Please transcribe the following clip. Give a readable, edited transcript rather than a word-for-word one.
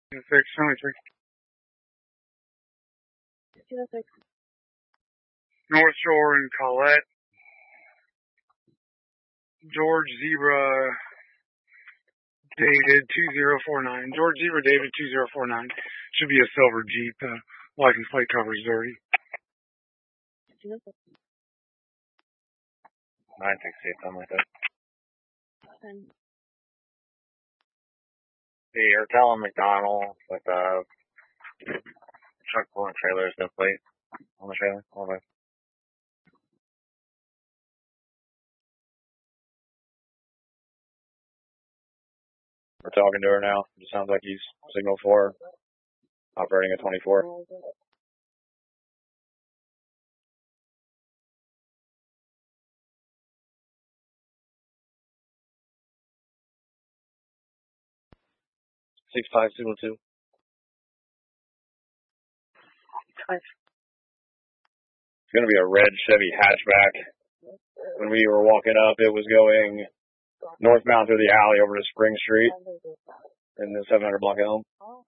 673. North Shore and Colette. George Zebra David 2049. George Zebra David 2049. Should be a silver Jeep. License plate coverage is dirty. 968, something like that. Hey, you're telling McDonald with truck pulling trailers, no plate on the trailer. All the way. We're talking to her now. It sounds like he's signal 4, operating at 24. Six-five, signal 2. It's going to be a red Chevy hatchback. When we were walking up, it was going northbound through the alley over to Spring Street in the 700 block of Elm.